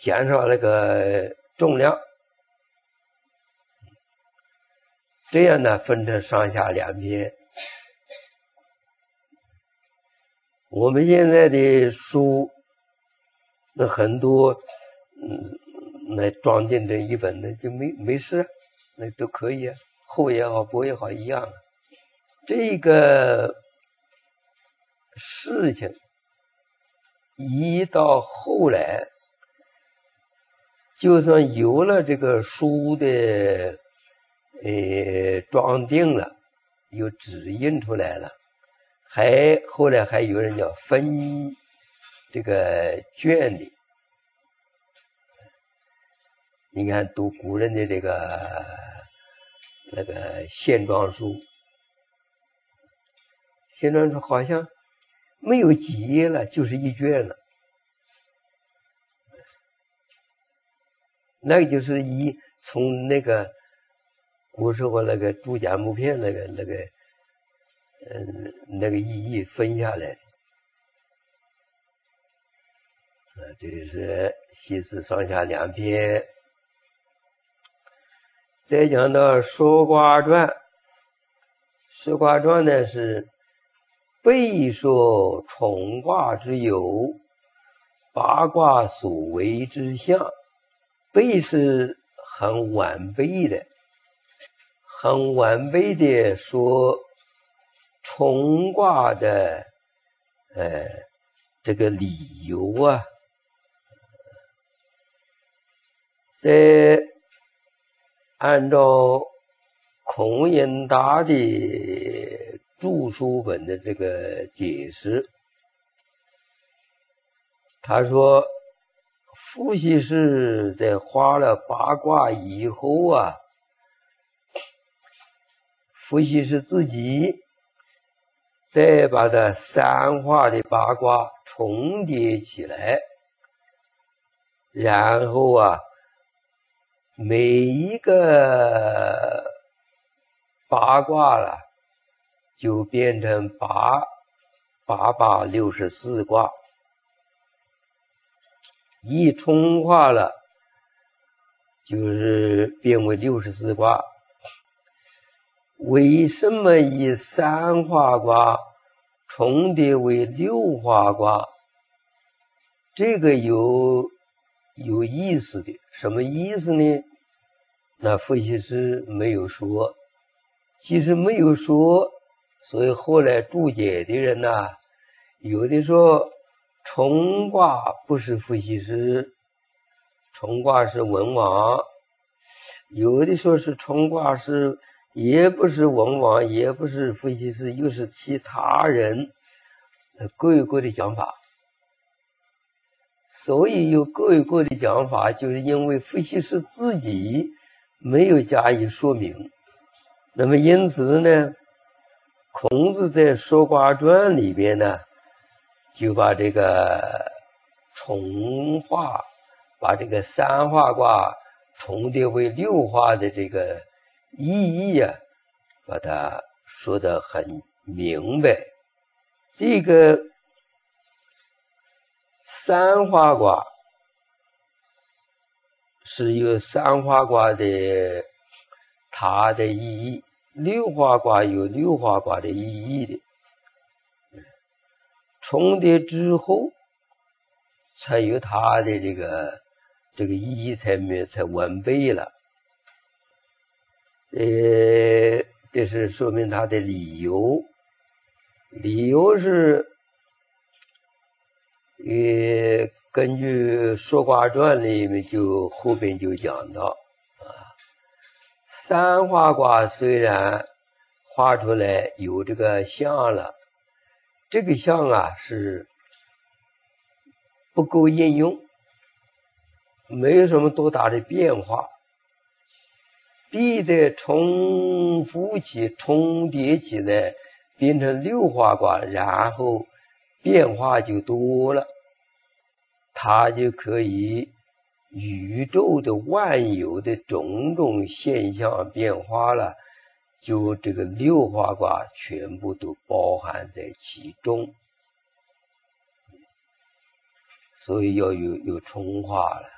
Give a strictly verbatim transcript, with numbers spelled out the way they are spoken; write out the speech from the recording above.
减少那个重量，这样呢分成上下两篇。我们现在的书那很多，嗯，那装订成一本的就没没事，那都可以啊，厚也好，薄也好一样。这个事情一到后来，就算有了这个书的呃装订了，有纸印出来了，还后来还有人叫分这个卷的。你看读古人的这个那个线装书，线装书好像没有几页了，就是一卷了。那个就是一从那个古时候那个竹简木片那个那个嗯那个意义分下来的。啊，这是西辞上下两篇。再讲到说卦传，说卦传呢是备说冲卦之有，八卦所为之象。备是很完备的，很完备的说冲卦的呃这个理由啊，在按照孔颖达的著书本的这个解释，他说伏羲氏在画了八卦以后啊，伏羲氏自己再把它三画的八卦重叠起来，然后啊每一个八卦了就变成八八八六十四卦，一冲化了就是变为六十四卦。为什么以三画卦重叠为六画卦？这个有有意思的，什么意思呢？那伏羲氏没有说，其实没有说，所以后来注解的人呢、啊，有的说冲卦不是伏羲氏，冲卦是文王；有的说是冲卦是也不是文王，也不是伏羲氏，又是其他人，各有各的讲法。所以有各有各的讲法，就是因为伏羲氏自己没有加以说明。那么因此呢，孔子在《说卦传》里边呢，就把这个重化，把这个三画卦重叠为六画的这个意义啊，把它说得很明白。这个三画卦是有三画卦的它的意义，六画卦有六画卦的意义的。重叠之后，才有它的这个这个意义才没才完备了。呃，这是说明它的理由。理由是，呃，根据《说卦传》里面就后边就讲到啊，三画卦虽然画出来有这个象了，这个象啊是不够应用，没有什么多大的变化，必得重复起重叠起来变成六画卦，然后变化就多了，它就可以宇宙的万有的种种现象变化了，就这个六画卦全部都包含在其中，所以要有有冲化了。